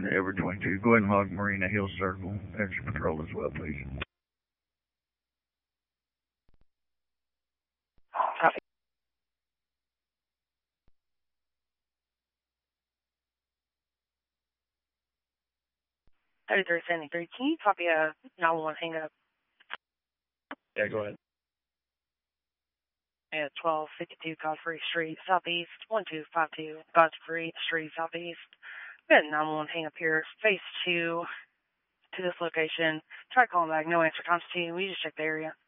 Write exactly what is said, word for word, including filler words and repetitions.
Ever twenty-two. Go ahead and log Marina Hill Circle. Extra patrol as well, please. Copy. thirty-three seventy-three, can you copy a nine one one hang up? Yeah, go ahead. At twelve fifty-two Godfrey Street, Southeast, one two five two Godfrey Street, Southeast. We had nine one one hang up here, phase two to this location. Try calling back, no answer, times two. We just checked the area.